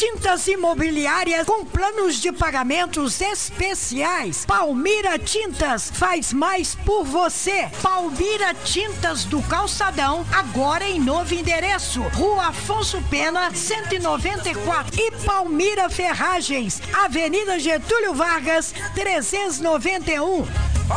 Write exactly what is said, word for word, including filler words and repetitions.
Tintas imobiliárias com planos de pagamentos especiais. Palmira Tintas faz mais por você. Palmira Tintas do Calçadão, agora em novo endereço. Rua Afonso Pena, cento e noventa e quatro. E Palmira Ferragens, Avenida Getúlio Vargas, trezentos e noventa e um.